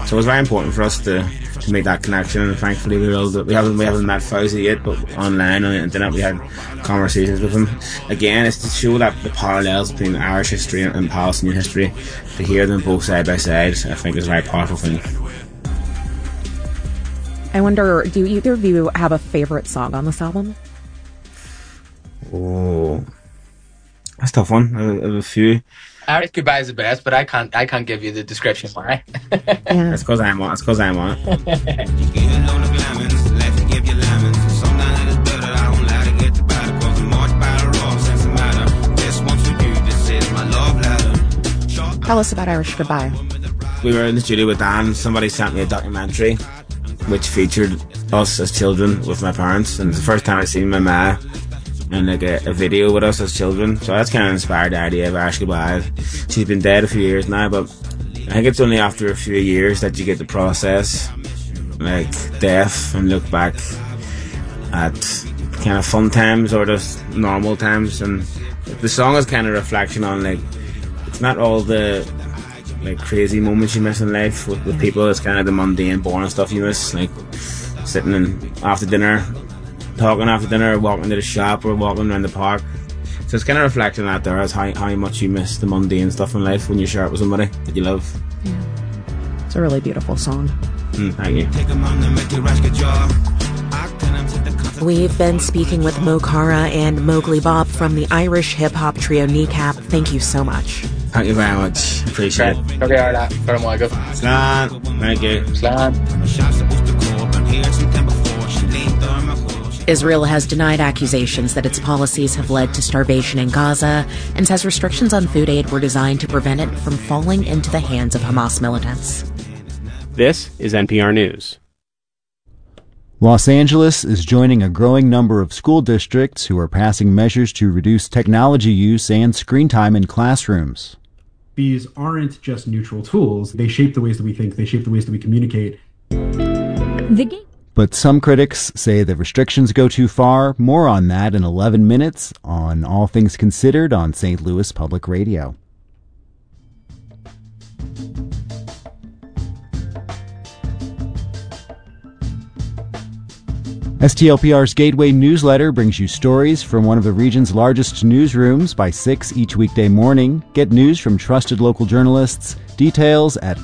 So it was very important for us to make that connection, and thankfully we haven't met Fauzi yet, but online on the internet we had conversations with him. Again, it's to show that the parallels between Irish history and Palestinian history, to hear them both side by side, I think is a very powerful thing. I wonder, do either of you have a favourite song on this album? Oh, that's a tough one. I have a few. Irish Goodbye is the best, but I can't give you the description why. Yeah. It's because I'm on it. Tell us about Irish Goodbye. We were in the studio with Dan. Somebody sent me a documentary which featured us as children with my parents, and it's the first time I've seen my ma and like a video with us as children. So that's kind of inspired the idea of Irish Goodbye. She's been dead a few years now, but I think it's only after a few years that you get to process like death and look back at kind of fun times or just normal times. And the song is kind of a reflection on, like, it's not all the like crazy moments you miss in life with people. It's kind of the mundane, boring stuff you miss, like sitting in after dinner, talking after dinner, walking to the shop or walking around the park. So it's kind of reflecting that there as how much you miss the mundane stuff in life when you share it with somebody that you love. Yeah. It's a really beautiful song. Thank you. We've been speaking with Mo Cara and Mowgli Bob from the Irish hip-hop trio Kneecap. Thank you so much. Thank you very much. Appreciate it. Slán. Thank you. Slán. Israel has denied accusations that its policies have led to starvation in Gaza and says restrictions on food aid were designed to prevent it from falling into the hands of Hamas militants. This is NPR News. Los Angeles is joining a growing number of school districts who are passing measures to reduce technology use and screen time in classrooms. These aren't just neutral tools. They shape the ways that we think. They shape the ways that we communicate. But some critics say the restrictions go too far. More on that in 11 minutes on All Things Considered on St. Louis Public Radio. STLPR's Gateway newsletter brings you stories from one of the region's largest newsrooms by 6 each weekday morning. Get news from trusted local journalists. Details at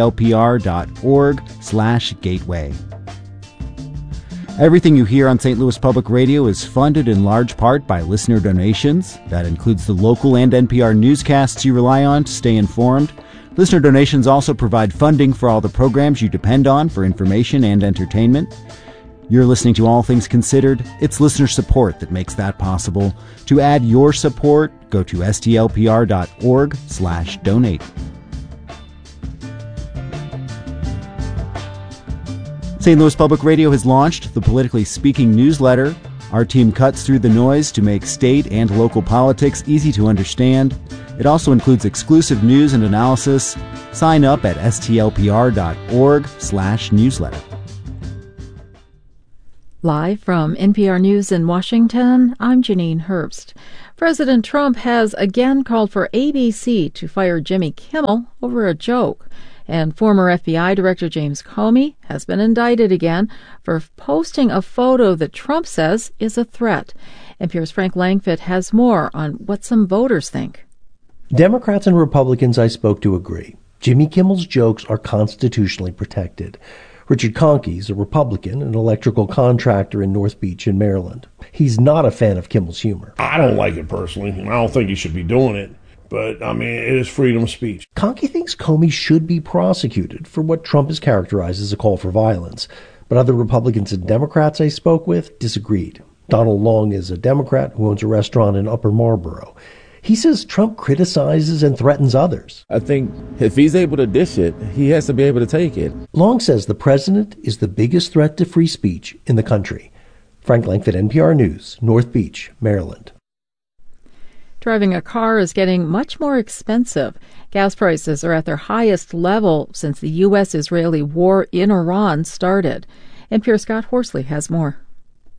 stlpr.org/gateway. Everything you hear on St. Louis Public Radio is funded in large part by listener donations. That includes the local and NPR newscasts you rely on to stay informed. Listener donations also provide funding for all the programs you depend on for information and entertainment. You're listening to All Things Considered. It's listener support that makes that possible. To add your support, go to stlpr.org/donate. St. Louis Public Radio has launched the Politically Speaking newsletter. Our team cuts through the noise to make state and local politics easy to understand. It also includes exclusive news and analysis. Sign up at stlpr.org/newsletter. Live from NPR News in Washington, I'm Janine Herbst. President Trump has again called for ABC to fire Jimmy Kimmel over a joke. And former FBI Director James Comey has been indicted again for posting a photo that Trump says is a threat. NPR's Frank Langfitt has more on what some voters think. Democrats and Republicans I spoke to agree. Jimmy Kimmel's jokes are constitutionally protected. Richard Conkey is a Republican, an electrical contractor in North Beach in Maryland. He's not a fan of Kimmel's humor. I don't like it personally. I don't think he should be doing it. But, I mean, it is freedom of speech. Conkey thinks Comey should be prosecuted for what Trump has characterized as a call for violence. But other Republicans and Democrats I spoke with disagreed. Donald Long is a Democrat who owns a restaurant in Upper Marlboro. He says Trump criticizes and threatens others. I think if he's able to dish it, he has to be able to take it. Long says the president is the biggest threat to free speech in the country. Frank Langfitt, NPR News, North Beach, Maryland. Driving a car is getting much more expensive. Gas prices are at their highest level since the U.S.-Israeli war in Iran started. NPR's Scott Horsley has more.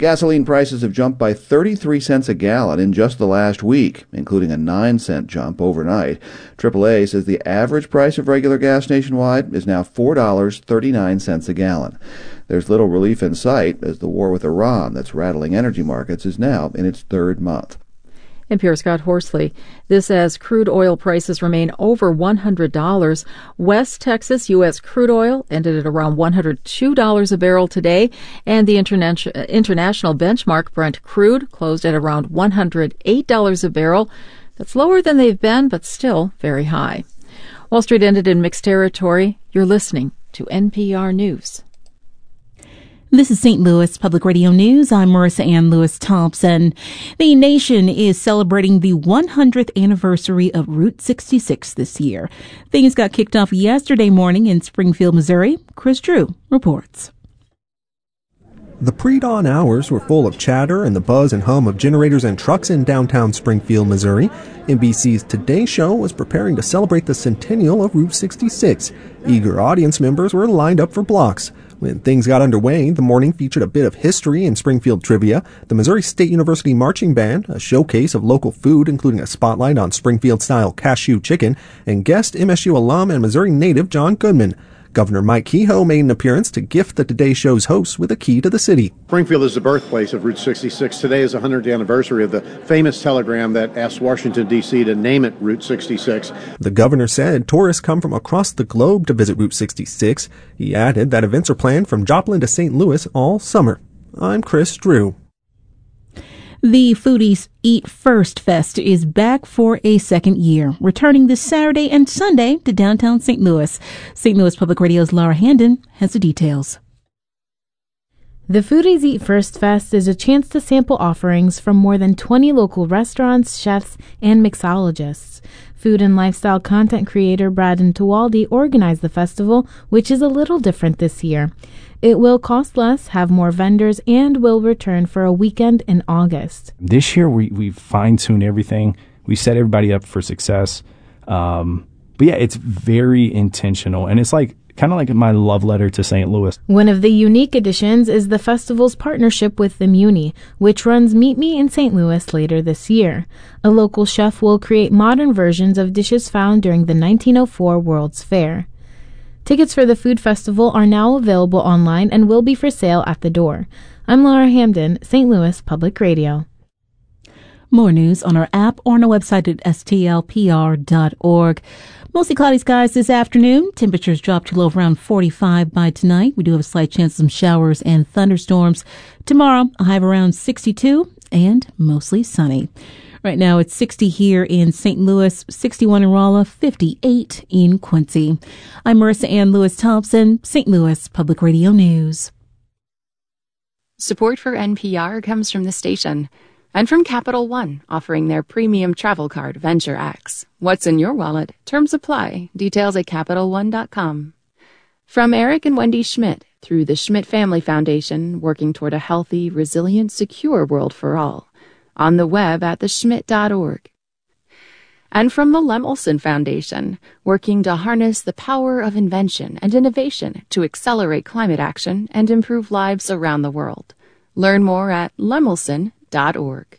Gasoline prices have jumped by 33 cents a gallon in just the last week, including a 9-cent jump overnight. AAA says the average price of regular gas nationwide is now $4.39 a gallon. There's little relief in sight as the war with Iran that's rattling energy markets is now in its third month. NPR's Scott Horsley. This as crude oil prices remain over $100. West Texas U.S. crude oil ended at around $102 a barrel today, and the international benchmark Brent crude closed at around $108 a barrel. That's lower than they've been, but still very high. Wall Street ended in mixed territory. You're listening to NPR News. This is St. Louis Public Radio News. I'm Marissa Ann Lewis-Thompson. The nation is celebrating the 100th anniversary of Route 66 this year. Things got kicked off yesterday morning in Springfield, Missouri. Chris Drew reports. The pre-dawn hours were full of chatter and the buzz and hum of generators and trucks in downtown Springfield, Missouri. NBC's Today Show was preparing to celebrate the centennial of Route 66. Eager audience members were lined up for blocks. When things got underway, the morning featured a bit of history and Springfield trivia, the Missouri State University Marching Band, a showcase of local food, including a spotlight on Springfield-style cashew chicken, and guest MSU alum and Missouri native John Goodman. Governor Mike Kehoe made an appearance to gift the Today Show's hosts with a key to the city. Springfield is the birthplace of Route 66. Today is the 100th anniversary of the famous telegram that asked Washington, D.C. to name it Route 66. The governor said tourists come from across the globe to visit Route 66. He added that events are planned from Joplin to St. Louis all summer. I'm Chris Drew. The Foodies Eat First Fest is back for a second year, returning this Saturday and Sunday to downtown St. Louis. St. Louis Public Radio's Laura Handon has the details. The Foodies Eat First Fest is a chance to sample offerings from more than 20 local restaurants, chefs, and mixologists. Food and lifestyle content creator Braden Tawaldi organized the festival, which is a little different this year. It will cost less, have more vendors, and will return for a weekend in August. This year, we've fine-tuned everything. We set everybody up for success. But yeah, it's very intentional, and it's kind of like my love letter to St. Louis. One of the unique additions is the festival's partnership with the Muni, which runs Meet Me in St. Louis later this year. A local chef will create modern versions of dishes found during the 1904 World's Fair. Tickets for the food festival are now available online and will be for sale at the door. I'm Laura Hamden, St. Louis Public Radio. More news on our app or on our website at stlpr.org. Mostly cloudy skies this afternoon. Temperatures drop to low around 45 by tonight. We do have a slight chance of some showers and thunderstorms. Tomorrow, a high of around 62 and mostly sunny. Right now, it's 60 here in St. Louis, 61 in Rolla, 58 in Quincy. I'm Marissa Ann Lewis-Thompson, St. Louis Public Radio News. Support for NPR comes from the station and from Capital One, offering their premium travel card, Venture X. What's in your wallet? Terms apply. Details at CapitalOne.com. From Eric and Wendy Schmidt, through the Schmidt Family Foundation, working toward a healthy, resilient, secure world for all. On the web at theschmidt.org. And from the Lemelson Foundation, working to harness the power of invention and innovation to accelerate climate action and improve lives around the world. Learn more at lemelson.org.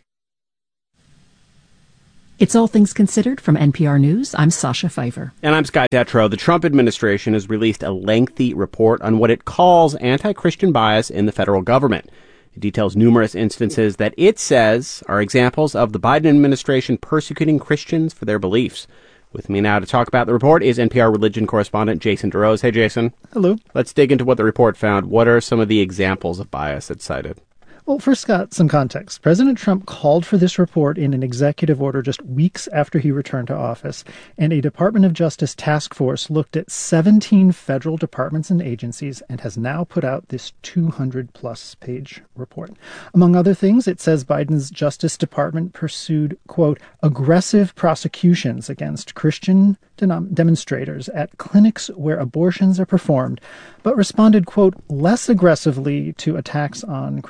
It's All Things Considered from NPR News. I'm Sasha Pfeiffer. And I'm Scott Detrow. The Trump administration has released a lengthy report on what it calls anti-Christian bias in the federal government. It details numerous instances that it says are examples of the Biden administration persecuting Christians for their beliefs. With me now to talk about the report is NPR religion correspondent Jason DeRose. Hey, Jason. Hello. Let's dig into what the report found. What are some of the examples of bias it cited? Well, first, Scott, some context. President Trump called for this report in an executive order just weeks after he returned to office, and a Department of Justice task force looked at 17 federal departments and agencies and has now put out this 200-plus page report. Among other things, it says Biden's Justice Department pursued, quote, aggressive prosecutions against Christian demonstrators at clinics where abortions are performed, but responded, quote, less aggressively to attacks on Christian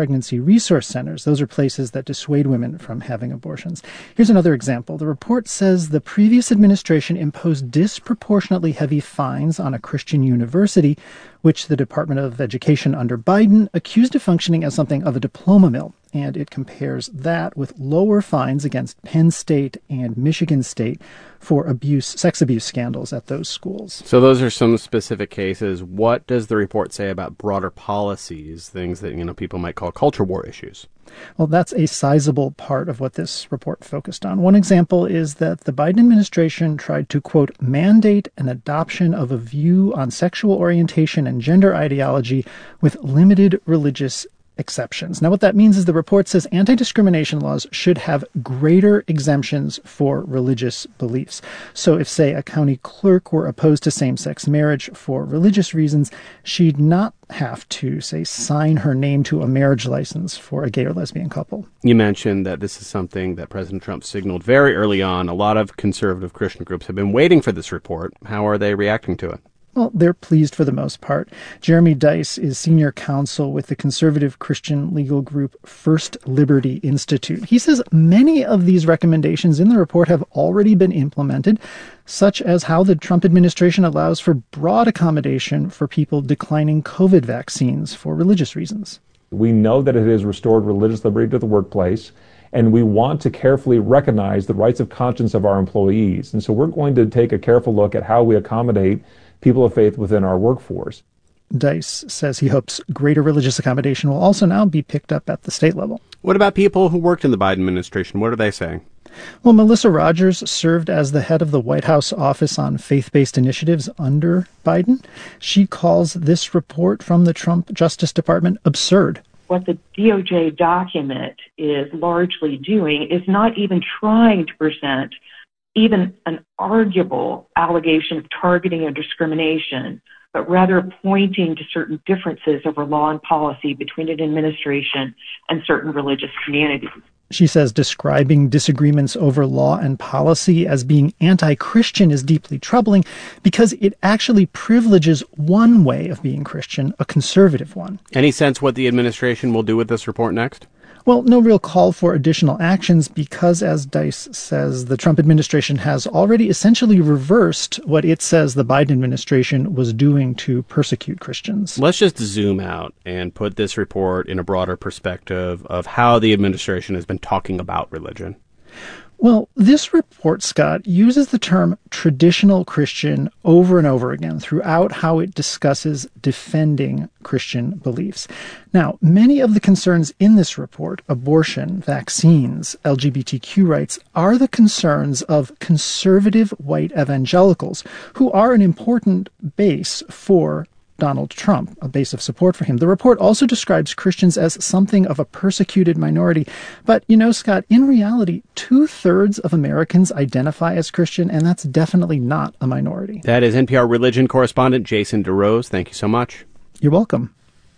pregnancy resource centers. Those are places that dissuade women from having abortions. Here's another example. The report says the previous administration imposed disproportionately heavy fines on a Christian university, which the Department of Education under Biden accused of functioning as something of a diploma mill. And it compares that with lower fines against Penn State and Michigan State for sex abuse scandals at those schools. So those are some specific cases. What does the report say about broader policies, things that people might call culture war issues? Well, that's a sizable part of what this report focused on. One example is that the Biden administration tried to, quote, mandate an adoption of a view on sexual orientation and gender ideology with limited religious exceptions. Now, what that means is the report says anti-discrimination laws should have greater exemptions for religious beliefs. So if, say, a county clerk were opposed to same-sex marriage for religious reasons, she'd not have to, say, sign her name to a marriage license for a gay or lesbian couple. You mentioned that this is something that President Trump signaled very early on. A lot of conservative Christian groups have been waiting for this report. How are they reacting to it? Well, they're pleased for the most part. Jeremy Dice is senior counsel with the conservative Christian legal group First Liberty Institute. He says many of these recommendations in the report have already been implemented, such as how the Trump administration allows for broad accommodation for people declining COVID vaccines for religious reasons. We know that it has restored religious liberty to the workplace, and we want to carefully recognize the rights of conscience of our employees. And so we're going to take a careful look at how we accommodate people of faith within our workforce. Dice says he hopes greater religious accommodation will also now be picked up at the state level. What about people who worked in the Biden administration? What are they saying? Well, Melissa Rogers served as the head of the White House Office on Faith-Based Initiatives under Biden. She calls this report from the Trump Justice Department absurd. What the DOJ document is largely doing is not even trying to present even an arguable allegation of targeting or discrimination, but rather pointing to certain differences over law and policy between an administration and certain religious communities. She says describing disagreements over law and policy as being anti-Christian is deeply troubling because it actually privileges one way of being Christian, a conservative one. Any sense what the administration will do with this report next? Well, no real call for additional actions because, as Dice says, the Trump administration has already essentially reversed what it says the Biden administration was doing to persecute Christians. Let's just zoom out and put this report in a broader perspective of how the administration has been talking about religion. Well, this report, Scott, uses the term traditional Christian over and over again throughout how it discusses defending Christian beliefs. Now, many of the concerns in this report, abortion, vaccines, LGBTQ rights, are the concerns of conservative white evangelicals who are an important base for Donald Trump, a base of support for him. The report also describes Christians as something of a persecuted minority. But, Scott, in reality, 2/3 of Americans identify as Christian, and that's definitely not a minority. That is NPR religion correspondent Jason DeRose. Thank you so much. You're welcome.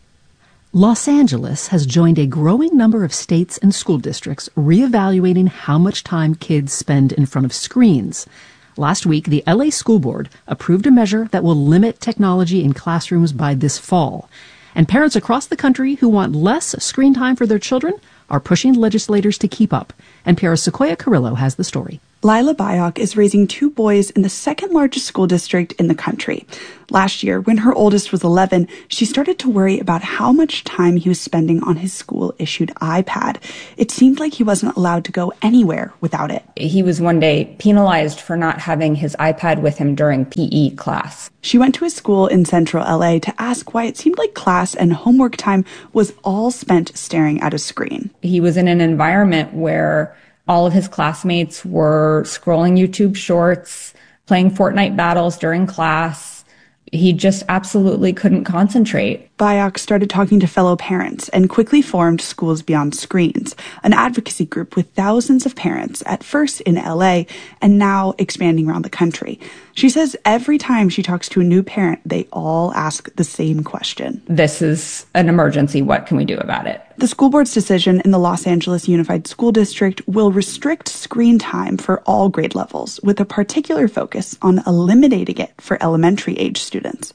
Los Angeles has joined a growing number of states and school districts reevaluating how much time kids spend in front of screens. Last week, the LA School Board approved a measure that will limit technology in classrooms by this fall. And parents across the country who want less screen time for their children are pushing legislators to keep up. NPR's Sequoia Carrillo has the story. Lila Bayok is raising 2 boys in the second largest school district in the country. Last year, when her oldest was 11, she started to worry about how much time he was spending on his school-issued iPad. It seemed like he wasn't allowed to go anywhere without it. He was one day penalized for not having his iPad with him during PE class. She went to his school in central LA to ask why it seemed like class and homework time was all spent staring at a screen. He was in an environment where all of his classmates were scrolling YouTube shorts, playing Fortnite battles during class. He just absolutely couldn't concentrate. Bayok started talking to fellow parents and quickly formed Schools Beyond Screens, an advocacy group with thousands of parents, at first in LA and now expanding around the country. She says every time she talks to a new parent, they all ask the same question. This is an emergency. What can we do about it? The school board's decision in the Los Angeles Unified School District will restrict screen time for all grade levels, with a particular focus on eliminating it for elementary age students.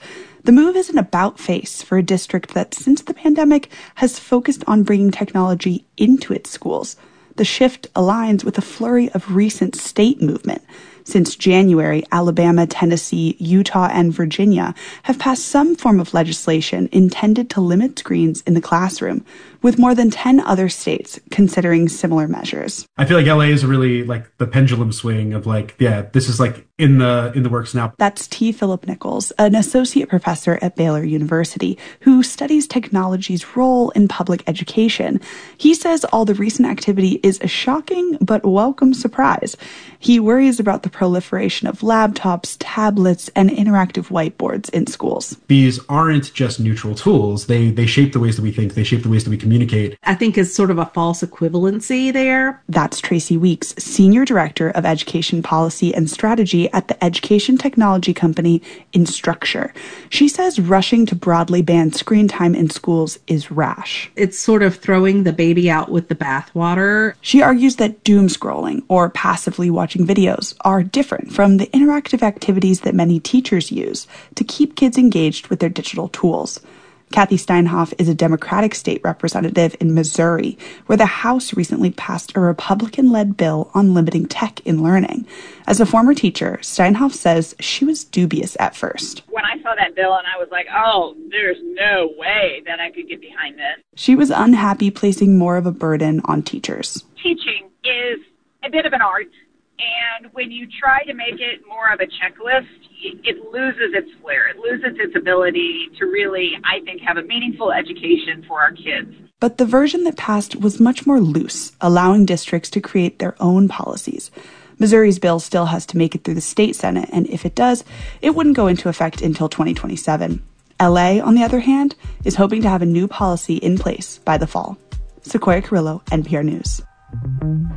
The move is an about-face for a district that, since the pandemic, has focused on bringing technology into its schools. The shift aligns with a flurry of recent state movement. Since January, Alabama, Tennessee, Utah, and Virginia have passed some form of legislation intended to limit screens in the classroom, with more than 10 other states considering similar measures. I feel like LA is really like the pendulum swing of this is like in the works now. That's T. Philip Nichols, an associate professor at Baylor University who studies technology's role in public education. He says all the recent activity is a shocking but welcome surprise. He worries about the proliferation of laptops, tablets, and interactive whiteboards in schools. These aren't just neutral tools. They shape the ways that we think. They shape the ways that we communicate. I think is sort of a false equivalency there. That's Tracy Weeks, Senior Director of Education Policy and Strategy at the education technology company Instructure. She says rushing to broadly ban screen time in schools is rash. It's sort of throwing the baby out with the bathwater. She argues that doom scrolling or passively watching videos are different from the interactive activities that many teachers use to keep kids engaged with their digital tools. Kathy Steinhoff is a Democratic state representative in Missouri, where the House recently passed a Republican-led bill on limiting tech in learning. As a former teacher, Steinhoff says she was dubious at first. When I saw that bill and I was like, oh, there's no way that I could get behind this. She was unhappy placing more of a burden on teachers. Teaching is a bit of an art. And when you try to make it more of a checklist, it loses its flair. It loses its ability to really, I think, have a meaningful education for our kids. But the version that passed was much more loose, allowing districts to create their own policies. Missouri's bill still has to make it through the state Senate, and if it does, it wouldn't go into effect until 2027. LA, on the other hand, is hoping to have a new policy in place by the fall. Sequoia Carrillo, NPR News.